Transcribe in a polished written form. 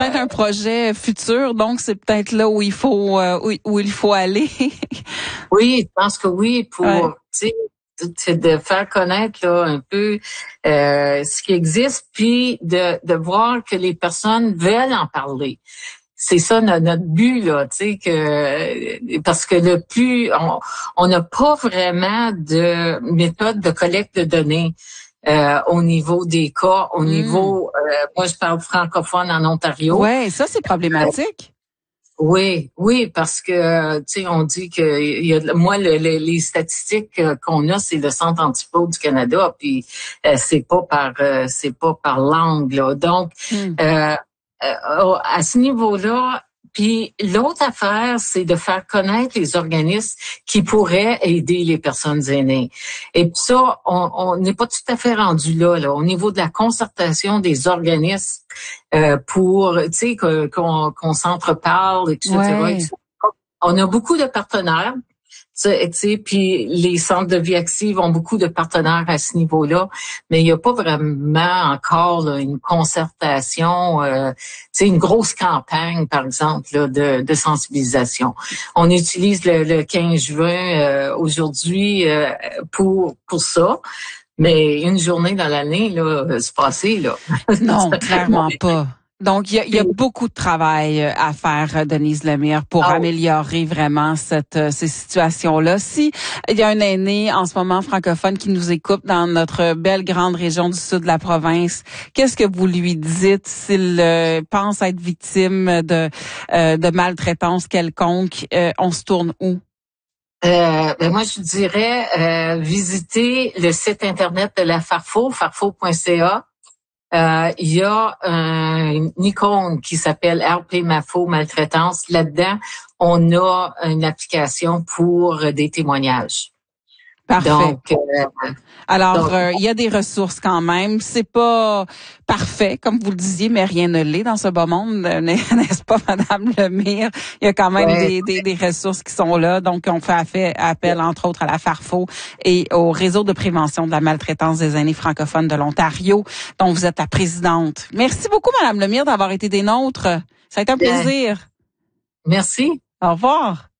peut-être un projet futur, donc c'est peut-être là où il faut où il faut aller. Oui, je pense que oui, pour tu sais, de faire connaître là un peu ce qui existe, puis de voir que les personnes veulent en parler. C'est ça notre but là, tu sais, que parce que le plus on n'a pas vraiment de méthode de collecte de données au niveau des cas, au niveau moi je parle francophone en Ontario. Ouais, ça c'est problématique. Oui, parce que tu sais, on dit que moi les statistiques qu'on a, c'est le Centre antipode du Canada, puis c'est pas par langue là. Donc à ce niveau-là, puis l'autre affaire, c'est de faire connaître les organismes qui pourraient aider les personnes aînées. Et puis ça, on n'est pas tout à fait rendu là, au niveau de la concertation des organismes pour, tu sais, qu'on s'entreparle, etc. Ouais. On a beaucoup de partenaires. Tu sais, puis les centres de vie active ont beaucoup de partenaires à ce niveau-là, mais il n'y a pas vraiment encore là, une concertation, tu sais, une grosse campagne, par exemple, là, de sensibilisation. On utilise le 15 juin aujourd'hui pour ça, mais une journée dans l'année, là, c'est passé, là. Non, clairement pas. Donc, il y a beaucoup de travail à faire, Denise Lemire, pour améliorer vraiment ces situations-là. Si il y a un aîné en ce moment francophone qui nous écoute dans notre belle grande région du sud de la province, qu'est-ce que vous lui dites s'il pense être victime de maltraitance quelconque? On se tourne où? Ben moi, je dirais visiter le site Internet de la farfo.ca. Il y a une icône qui s'appelle RP Mafo maltraitance. Là-dedans, on a une application pour des témoignages. Parfait. Donc, alors, il y a des ressources quand même. C'est pas parfait, comme vous le disiez, mais rien ne l'est dans ce beau monde, n'est-ce pas, Madame Lemire? Il y a quand même des ressources qui sont là. Donc, on fait appel, entre autres, à la Farfo et au réseau de prévention de la maltraitance des aînés francophones de l'Ontario, dont vous êtes la présidente. Merci beaucoup, Madame Lemire, d'avoir été des nôtres. Ça a été un plaisir. Merci. Au revoir.